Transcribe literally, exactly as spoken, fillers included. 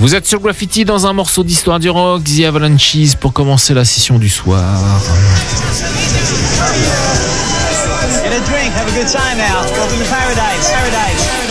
Vous êtes sur Graffiti dans un morceau d'histoire du rock, The Avalanches, pour commencer la session du soir. Get a drink, have a good time now. Welcome to paradise, paradise, paradise.